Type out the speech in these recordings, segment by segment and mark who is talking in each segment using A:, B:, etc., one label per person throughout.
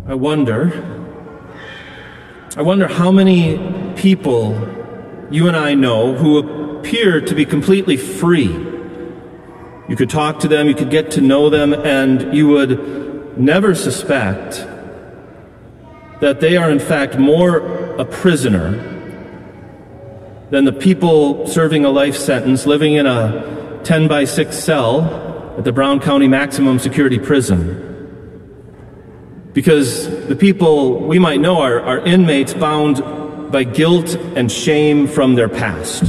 A: I wonder how many people you and I know who appear to be completely free. You could talk to them, you could get to know them, and you would never suspect that they are in fact more a prisoner than the people serving a life sentence living in a 10-by-6 cell at the Brown County Maximum Security Prison. Because the people we might know are inmates bound by guilt and shame from their past.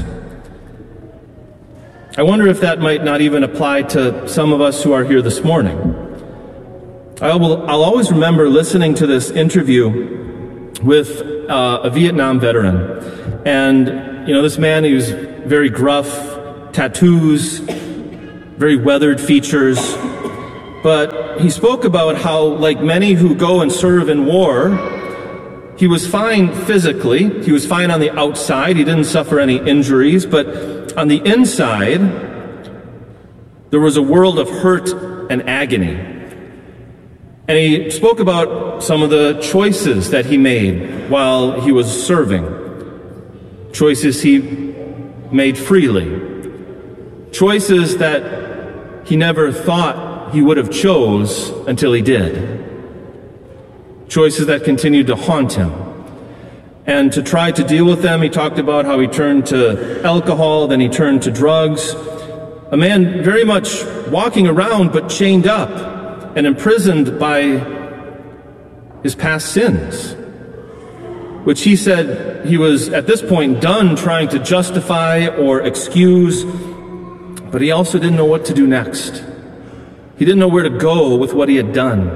A: I wonder if that might not even apply to some of us who are here this morning. I'll always remember listening to this interview with a Vietnam veteran. And, this man, he was very gruff, tattoos, very weathered features. But he spoke about how, like many who go and serve in war, he was fine physically. He was fine on the outside. He didn't suffer any injuries. But on the inside, there was a world of hurt and agony. And he spoke about some of the choices that he made while he was serving. Choices he made freely. Choices that he never thought he would have chose until he did. Choices that continued to haunt him. And to try to deal with them, he talked about how he turned to alcohol, then he turned to drugs. A man very much walking around but chained up and imprisoned by his past sins, which he said he was at this point done trying to justify or excuse, but he also didn't know what to do next. He didn't know where to go with what he had done.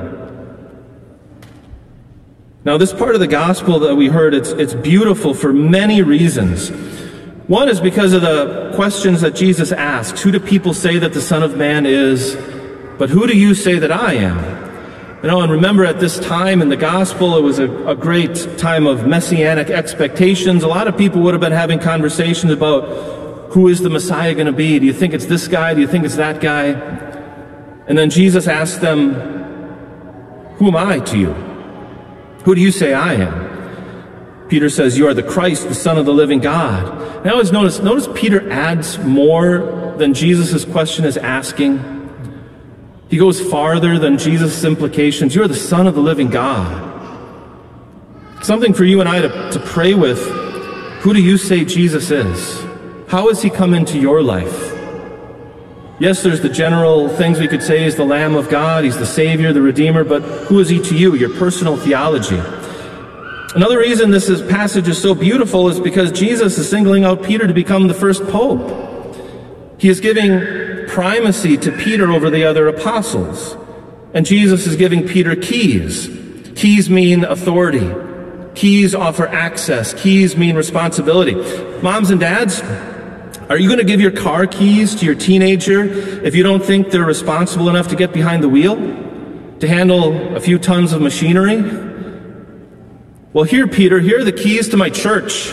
A: Now, this part of the gospel that we heard, it's beautiful for many reasons. One is because of the questions that Jesus asks. Who do people say that the Son of Man is? But who do you say that I am? And remember at this time in the gospel, it was a great time of messianic expectations. A lot of people would have been having conversations about who is the Messiah going to be? Do you think it's this guy? Do you think it's that guy? And then Jesus asked them, who am I to you? Who do you say I am? Peter says, you are the Christ, the Son of the living God. And I always notice Peter adds more than Jesus' question is asking. He goes farther than Jesus' implications. You are the Son of the living God. Something for you and I to pray with. Who do you say Jesus is? How has he come into your life? Yes, there's the general things we could say. He's the Lamb of God, he's the Savior, the Redeemer, but who is he to you, your personal theology? Another reason this passage is so beautiful is because Jesus is singling out Peter to become the first pope. He is giving primacy to Peter over the other apostles. And Jesus is giving Peter keys. Keys mean authority. Keys offer access. Keys mean responsibility. Moms and dads, are you going to give your car keys to your teenager if you don't think they're responsible enough to get behind the wheel? To handle a few tons of machinery? Well, here, Peter, here are the keys to my church.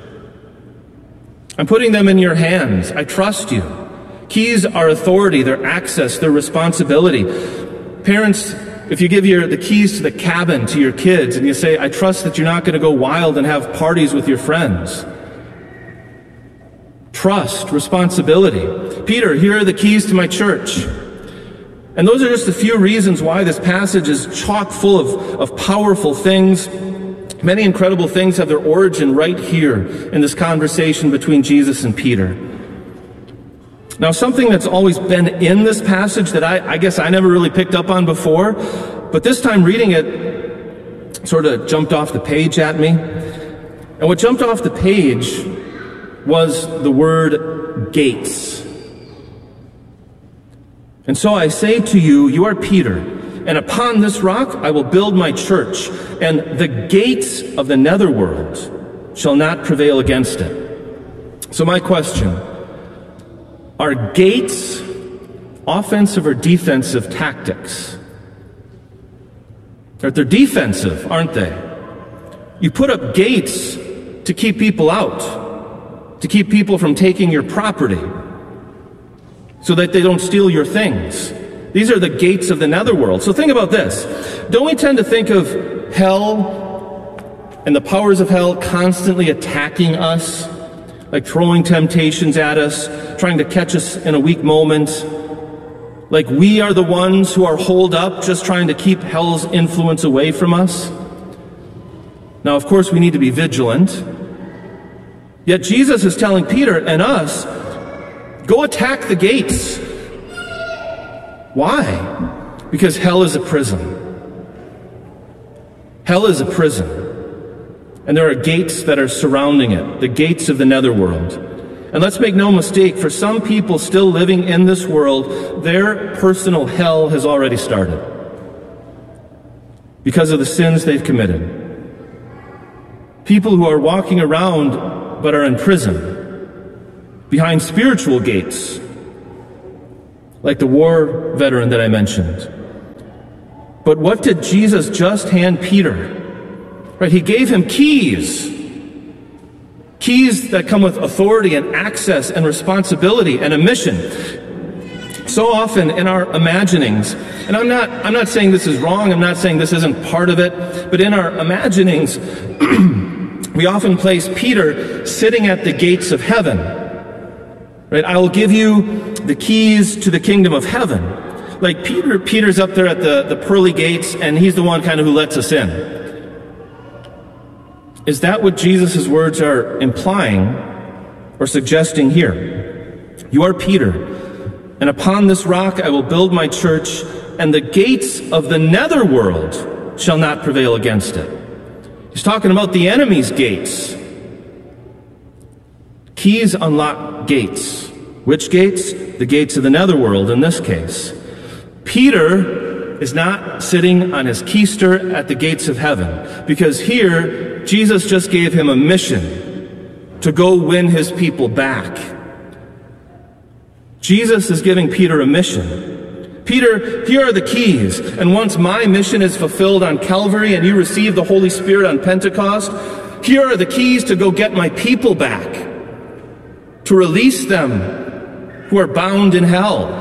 A: I'm putting them in your hands. I trust you. Keys are authority, they're access, they're responsibility. Parents, if you give the keys to the cabin to your kids and you say, I trust that you're not going to go wild and have parties with your friends. Trust, responsibility. Peter, here are the keys to my church. And those are just a few reasons why this passage is chock full of powerful things. Many incredible things have their origin right here in this conversation between Jesus and Peter. Now, something that's always been in this passage that I guess I never really picked up on before, but this time reading it sort of jumped off the page at me. And what jumped off the page was the word gates. And so I say to you, you are Peter, and upon this rock I will build my church, and the gates of the netherworld shall not prevail against it. So my question, are gates offensive or defensive tactics? They're defensive, aren't they? You put up gates to keep people out, to keep people from taking your property, so that they don't steal your things. These are the gates of the netherworld. So think about this. don't we tend to think of hell and the powers of hell constantly attacking us, like throwing temptations at us, trying to catch us in a weak moment, like we are the ones who are holed up just trying to keep hell's influence away from us? Now, of course, we need to be vigilant. Yet Jesus is telling Peter and us, go attack the gates. Why? Because hell is a prison. Hell is a prison. And there are gates that are surrounding it, the gates of the netherworld. And let's make no mistake, for some people still living in this world, their personal hell has already started because of the sins they've committed. People who are walking around but are in prison, behind spiritual gates, like the war veteran that I mentioned. But what did Jesus just hand Peter? Right, he gave him keys. Keys that come with authority and access and responsibility and a mission. So often in our imaginings, and I'm not saying this is wrong, I'm not saying this isn't part of it, but in our imaginings, we often place Peter sitting at the gates of heaven. Right? I will give you the keys to the kingdom of heaven. Like Peter's up there at the pearly gates, and he's the one kind of who lets us in. Is that what Jesus' words are implying or suggesting here? You are Peter, and upon this rock I will build my church, and the gates of the netherworld shall not prevail against it. He's talking about the enemy's gates. Keys unlock gates. Which gates? The gates of the netherworld in this case. Peter is not sitting on his keister at the gates of heaven, because here Jesus just gave him a mission to go win his people back. Jesus is giving Peter a mission. Peter, here are the keys, and once my mission is fulfilled on Calvary and you receive the Holy Spirit on Pentecost, here are the keys to go get my people back, to release them who are bound in hell.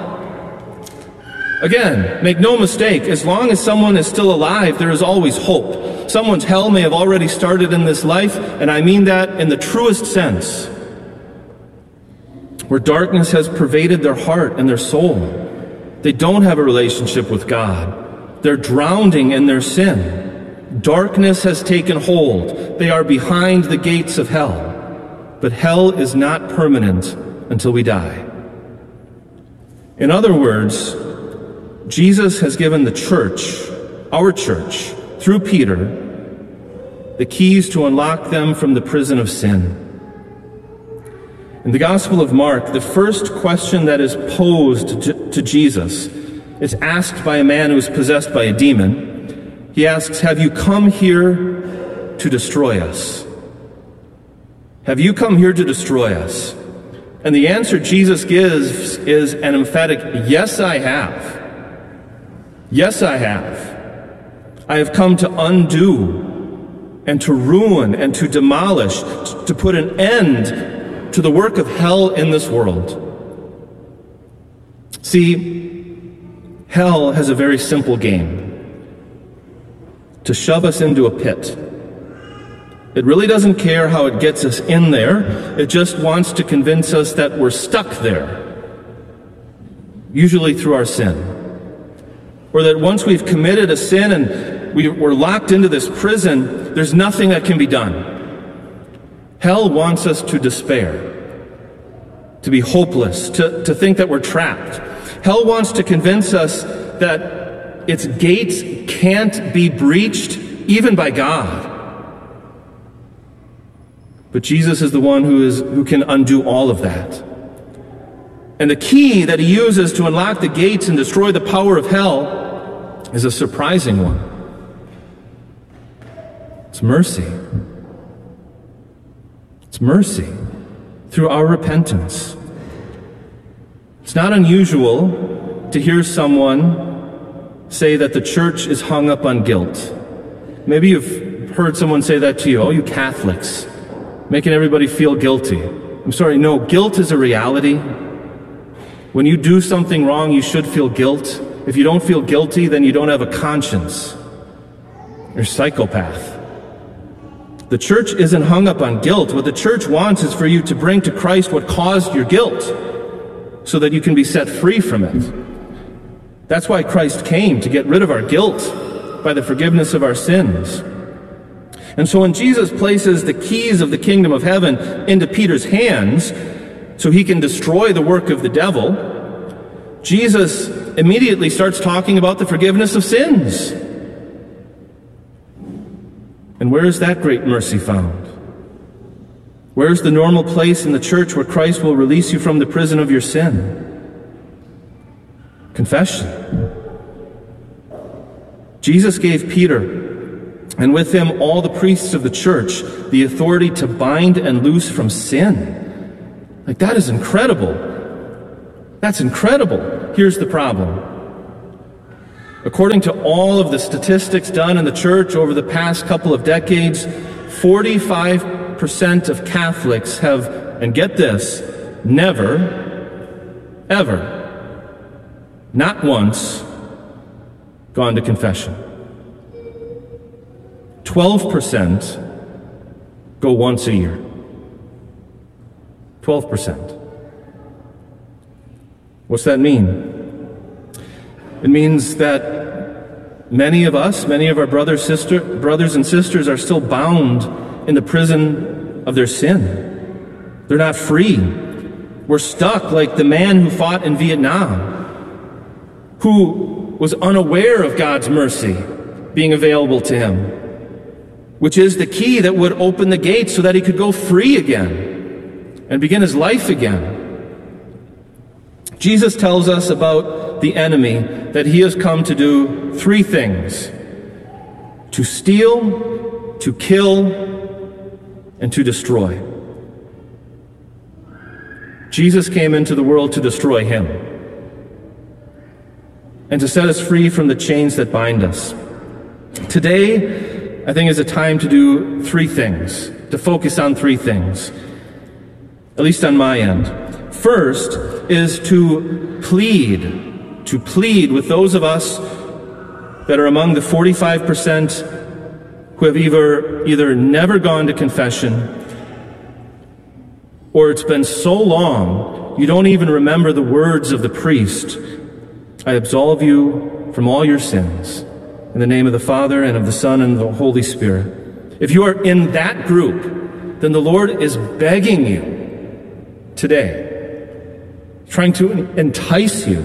A: Again, make no mistake, as long as someone is still alive, there is always hope. Someone's hell may have already started in this life, and I mean that in the truest sense, where darkness has pervaded their heart and their soul. They don't have a relationship with God. They're drowning in their sin. Darkness has taken hold. They are behind the gates of hell. But hell is not permanent until we die. In other words, Jesus has given the church, our church, through Peter, the keys to unlock them from the prison of sin. In the Gospel of Mark, the first question that is posed to Jesus is asked by a man who is possessed by a demon. He asks, "Have you come here to destroy us? Have you come here to destroy us?" And the answer Jesus gives is an emphatic, "Yes, I have. Yes, I have. I have come to undo and to ruin and to demolish, to put an end to the work of hell in this world." See, hell has a very simple game: to shove us into a pit. It really doesn't care how it gets us in there. It just wants to convince us that we're stuck there, usually through our sin. Or that once we've committed a sin and we're locked into this prison, there's nothing that can be done. Hell wants us to despair, to be hopeless, to think that we're trapped. Hell wants to convince us that its gates can't be breached, even by God. But Jesus is the one who can undo all of that. And the key that he uses to unlock the gates and destroy the power of hell is a surprising one. It's mercy. It's mercy through our repentance. It's not unusual to hear someone say that the church is hung up on guilt. Maybe you've heard someone say that to you. "Oh, you Catholics, making everybody feel guilty." I'm sorry, no, guilt is a reality. When you do something wrong, you should feel guilt. If you don't feel guilty, then you don't have a conscience. You're a psychopath. The church isn't hung up on guilt. What the church wants is for you to bring to Christ what caused your guilt so that you can be set free from it. That's why Christ came, to get rid of our guilt by the forgiveness of our sins. And so when Jesus places the keys of the kingdom of heaven into Peter's hands so he can destroy the work of the devil, Jesus immediately starts talking about the forgiveness of sins. And where is that great mercy found? Where's the normal place in the church where Christ will release you from the prison of your sin? Confession. Jesus gave Peter, and with him all the priests of the church, the authority to bind and loose from sin. Like, that is incredible. That's incredible. Here's the problem. According to all of the statistics done in the church over the past couple of decades, 45% of Catholics have, and get this, never, ever, not once, gone to confession. 12% go once a year. 12%. What's that mean? It means that many of us, many of our brothers and sisters are still bound in the prison of their sin. They're not free. We're stuck like the man who fought in Vietnam, who was unaware of God's mercy being available to him, which is the key that would open the gate so that he could go free again and begin his life again. Jesus tells us about the enemy that he has come to do three things: to steal, to kill, and to destroy. Jesus came into the world to destroy him and to set us free from the chains that bind us. Today, I think, is a time to do three things, to focus on three things, at least on my end. First is to plead with those of us that are among the 45% who have either never gone to confession, or it's been so long you don't even remember the words of the priest, "I absolve you from all your sins, in the name of the Father, and of the Son, and of the Holy Spirit." If you are in that group, then the Lord is begging you today, trying to entice you.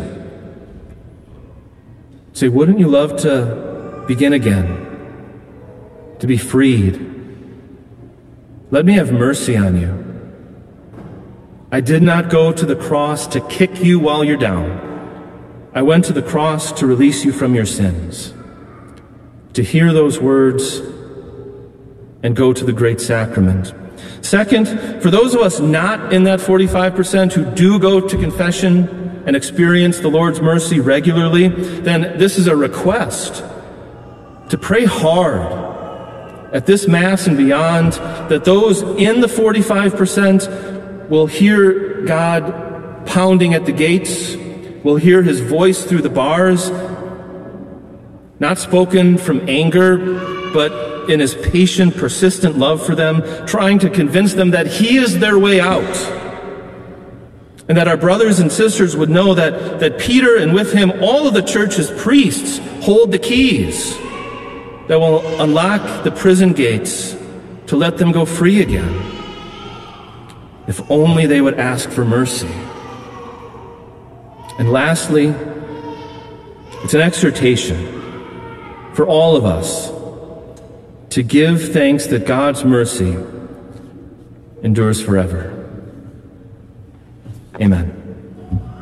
A: Say, wouldn't you love to begin again, to be freed? Let me have mercy on you. I did not go to the cross to kick you while you're down. I went to the cross to release you from your sins. To hear those words and go to the great sacrament. Second, for those of us not in that 45% who do go to confession and experience the Lord's mercy regularly, then this is a request to pray hard at this Mass and beyond, that those in the 45% will hear God pounding at the gates, will hear his voice through the bars, not spoken from anger, but in his patient, persistent love for them, trying to convince them that he is their way out. And that our brothers and sisters would know that Peter, and with him all of the church's priests, hold the keys that will unlock the prison gates to let them go free again. If only they would ask for mercy. And lastly, it's an exhortation for all of us to give thanks that God's mercy endures forever. Amen.